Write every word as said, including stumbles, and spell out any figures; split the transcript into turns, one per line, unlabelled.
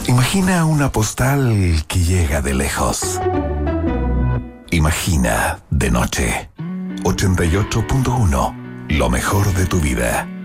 Imagina una postal que llega de lejos. Imagina de noche. ochenta y ocho punto uno. Lo mejor de tu vida.